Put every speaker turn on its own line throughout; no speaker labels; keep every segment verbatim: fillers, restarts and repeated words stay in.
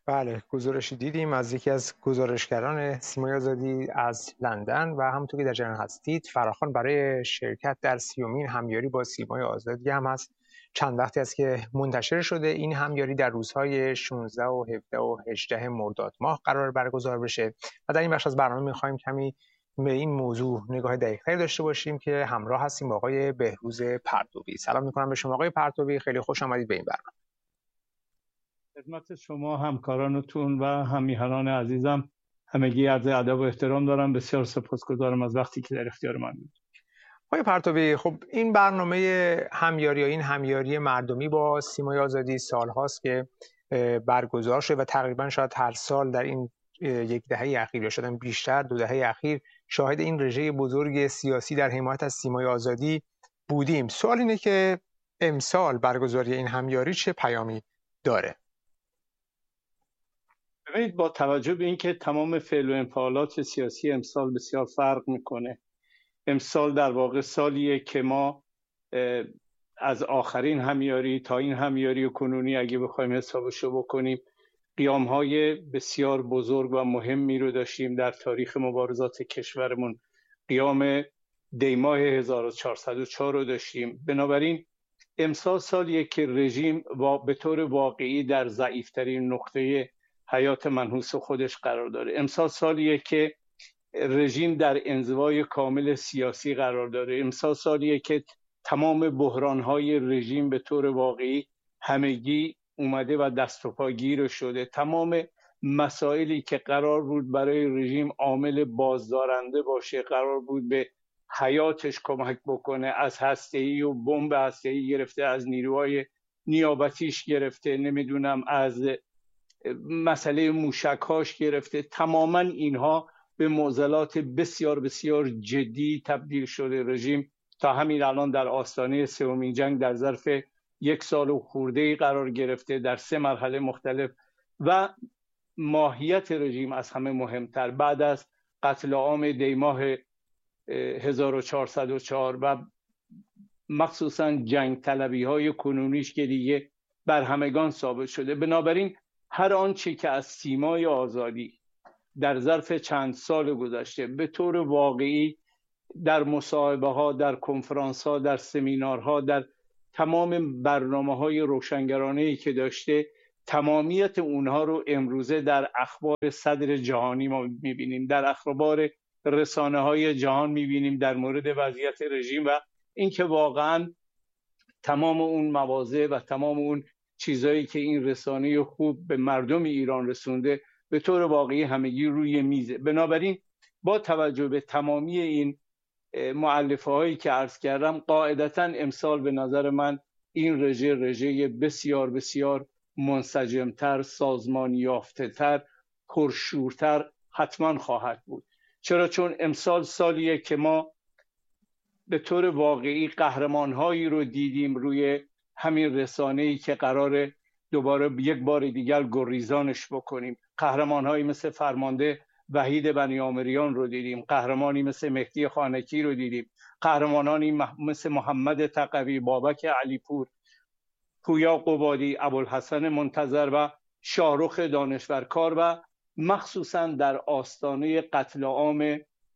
بله، گزارشی دیدیم از یکی از گزارشگران سیمای آزادی از لندن و همونطور که در جریان هستید فراخوان برای شرکت در سیومین همیاری با سیمای آزادی هم هست. چند وقتی است که منتشر شده. این همیاری در روزهای شانزده و هفده و هجده مرداد ماه قرار برگزار بشه و در این بخش از برنامه می‌خوایم کمی به این موضوع نگاه دقیق‌تری داشته باشیم که همراه هستیم با آقای بهروز پرتوی. سلام می‌کنم به شما آقای پرتوی، خیلی خوش آمدید به این برنامه.
خدمت شما همکارانتون و همیهنان عزیزم همگی عرض ادب و احترام دارم. بسیار سپاسگزارم از وقتی که در اختیار من بود.
آقای پرتوی، خب این برنامه همیاری یا این همیاری مردمی با سیمای آزادی سالهاست که برگزار شده و تقریبا شاید هر سال در این یک دهه اخیر یا شاید بیشتر دو دهه اخیر شاهد این رژه بزرگ سیاسی در حمایت از سیمای آزادی بودیم. سوال اینه که امسال برگزاری این همیاری چه پیامی داره؟
ببینید، با توجه به اینکه تمام فعل و انفعالات سیاسی امسال بسیار فرق میکنه، امسال در واقع سالیه که ما از آخرین همیاری تا این همیاری کنونی اگه بخوایم حسابشو بکنیم قیام‌های بسیار بزرگ و مهمی رو داشتیم در تاریخ مبارزات کشورمون. قیام دیماه هزار و چهارصد و چهار رو داشتیم. بنابراین امسال سالیه که رژیم به طور واقعی در ضعیفترین نقطه حیات منحوس خودش قرار داره. امسال سالیه که رژیم در انزوای کامل سیاسی قرار داره. امسال سالیه که تمام بحران‌های رژیم به طور واقعی همگی اومده و دست و پا گیر شده. تمام مسائلی که قرار بود برای رژیم عامل بازدارنده باشه، قرار بود به حیاتش کمک بکنه، از هسته‌ای و بمب هسته‌ای گرفته، از نیروهای نیابتیش گرفته، نمیدونم از مسئله موشک‌هاش گرفته، تماما اینها به معضلات بسیار بسیار جدی تبدیل شده. رژیم تا همین الان در آستانه سومین جنگ در ظرف یک سال و خورده‌ای قرار گرفته در سه مرحله مختلف و ماهیت رژیم از همه مهمتر بعد از قتل عام دیماه هزار و چهارصد و چهار و مخصوصا جنگ طلبی های کنونیش که دیگه بر همگان ثابت شده. بنابراین هر آنچه که از سیمای آزادی در ظرف چند سال گذشته به طور واقعی در مصاحبه ها، در کنفرانس ها، در سمینارها، در تمام برنامه های روشنگرانه‌ای که داشته، تمامیت اونها رو امروزه در اخبار صدر جهانی ما میبینیم، در اخبار رسانه های جهان میبینیم در مورد وضعیت رژیم و اینکه واقعا تمام اون مواضع و تمام اون چیزایی که این رسانه خوب به مردم ایران رسونده به طور واقعی همگی روی میزه. بنابراین با توجه به تمامی این مؤلفه هایی که عرض کردم، قاعدتا امسال به نظر من این رژه رژه بسیار بسیار منسجمتر، سازمان یافته تر، پرشورتر حتما خواهد بود. چرا؟ چون امسال سالیه که ما به طور واقعی قهرمانهایی رو دیدیم روی همین رسانه‌ای که قراره دوباره یک بار دیگر گریزانش بکنیم. قهرمانهایی مثل فرمانده وحید بنی آمریان رو دیدیم، قهرمانی مثل مهدی خانکی رو دیدیم، قهرمانانی مثل محمد تقوی، بابک علیپور، پویا قبادی، ابوالحسن منتظر و شاهرخ دانشورکار و مخصوصا در آستانه قتل عام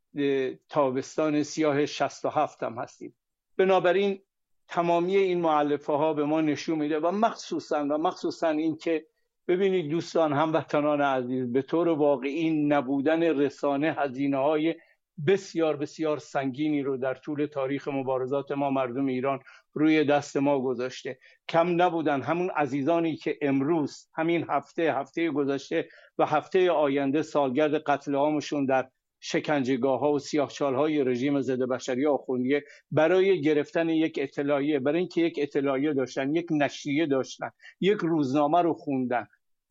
تابستان سیاه شصت و هفت هم هستیم. بنابراین تمامی این مؤلفه ها به ما نشون میده و مخصوصا و مخصوصا این که ببینید دوستان هموطنان عزیز، به طور واقعی نبودن رسانه هزینه های بسیار بسیار سنگینی رو در طول تاریخ مبارزات ما مردم ایران روی دست ما گذاشته. کم نبودن همون عزیزانی که امروز همین هفته هفته گذشته و هفته آینده سالگرد قتل عامشون در شکنجهگاه ها و سیاهچال های رژیم ضد بشری آخوندیه برای گرفتن یک اطلاعیه، برای اینکه یک اطلاعیه داشتن، یک نشریه داشتن، یک روزنامه رو خوندن،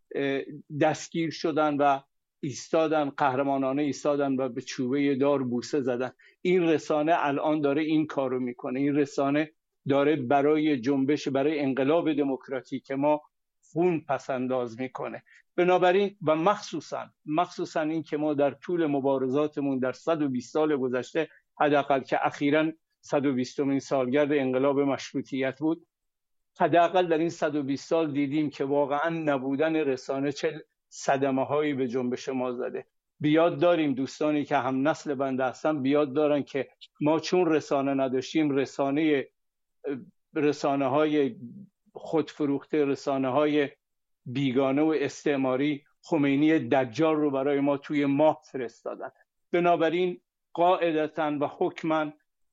دستگیر شدن و ایستادن، قهرمانانه ایستادن و به چوبه دار بوسه زدن. این رسانه الان داره این کارو میکنه. این رسانه داره برای جنبش، برای انقلاب دموکراتیک ما خون پسنداز میکنه. بنابراین و مخصوصا مخصوصا این که ما در طول مبارزاتمون در صد و بیست سال گذشته، حداقل که اخیراً صد و بیستمین سالگرد انقلاب مشروطیت بود، حداقل در این صد و بیست سال دیدیم که واقعا نبودن رسانه چه صدمه هایی به جنبش ما زده. بیاد داریم دوستانی که هم نسل بنده هستن بیاد دارن که ما چون رسانه نداشتیم، رسانه رسانه های خودفروخته، رسانه های بیگانه و استعماری خمینی دجال رو برای ما توی ماه فرستادن. بنابراین قاعدتاً و حکماً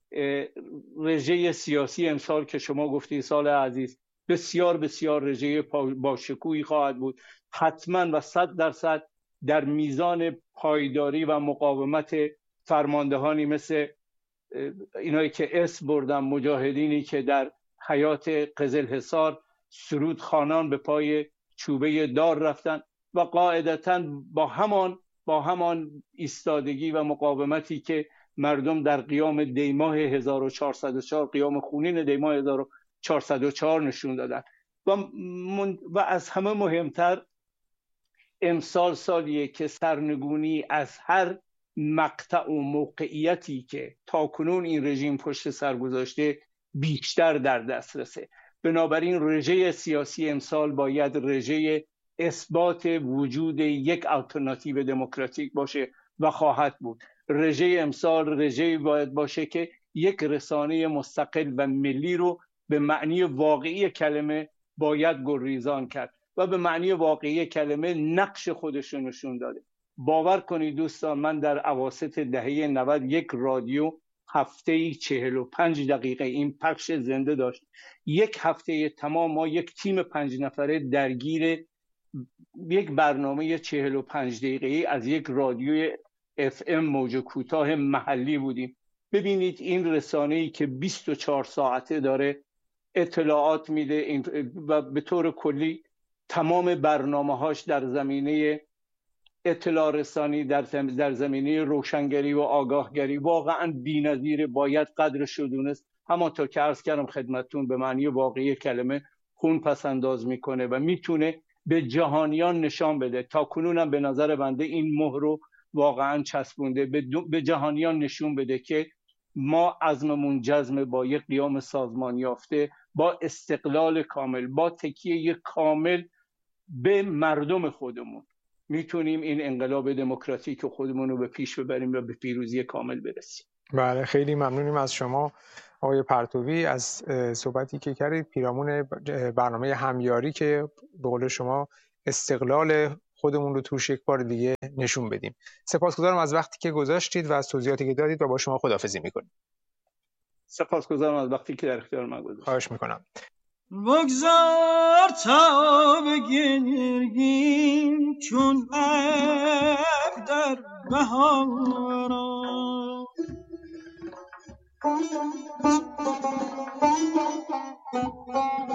رژه سیاسی امسال که شما گفتی سال عزیز بسیار بسیار رژه باشکوهی خواهد بود، حتما و صد درصد در میزان پایداری و مقاومت فرماندهانی مثل اینایی که اسم بردم، مجاهدینی که در حیات قزلحصار سرود خانان به پای چوبه دار رفتن و قاعدتاً با همان با همان ایستادگی و مقاومتی که مردم در قیام دیماه هزار و چهارصد و چهار، قیام خونین دیماه هزار و چهارصد و چهار نشون دادن. و, من و از همه مهمتر امسال سالیه که سرنگونی از هر مقطع و موقعیتی که تاکنون این رژیم پشت سر گذاشته بیشتر در دسترسه. بنابراین رژه سیاسی امسال باید رژه اثبات وجود یک آلترناتیو دموکراتیک باشه و خواهد بود. رژه امسال رژه باید باشه که یک رسانه مستقل و ملی رو به معنی واقعی کلمه باید گریزان کرد و به معنی واقعی کلمه نقش خودش رو نشون داده. باور کنید دوستان، من در اواسط دهه نود یک رادیو هفته‌ای چهل و پنج دقیقه این پخش زنده داشت. یک هفته تمام ما یک تیم پنج نفره درگیر یک برنامه چهل و پنج دقیقه‌ای از یک رادیوی اف ام موج کوتاه محلی بودیم. ببینید این رسانه‌ای که بیست و چهار ساعته داره اطلاعات میده و به طور کلی تمام برنامه‌هاش در زمینه اطلاع رسانی، در در زمینه روشنگری و آگاهگری واقعا بی‌نظیر، باید قدرش رو دونست. همانطور که عرض کردم خدمتتون به معنی واقعی کلمه خون پس انداز میکنه و میتونه به جهانیان نشان بده. تا کنونم به نظر بنده این مهر رو واقعا چسبونده، به, به جهانیان نشون بده که ما عزممون جزم با یک قیام سازمان یافته، با استقلال کامل، با تکیه کامل به مردم خودمون میتونیم این انقلاب دموکراتیک خودمون رو به پیش ببریم و به پیروزی کامل برسیم.
بله، خیلی ممنونیم از شما آقای پرتوی از صحبتی که کردید پیرامون برنامه همیاری که به قول شما استقلال خودمون رو توش یک بار دیگه نشون بدیم. سپاسگزارم از وقتی که گذاشتید و از توضیحاتی که دادید و با شما خداحافظی میکنیم.
سپاسگزارم از وقتی که در اختیار من گذاشتید.
خواهش میکنم.
بگذار تا بگردیم چون ابر در بهاران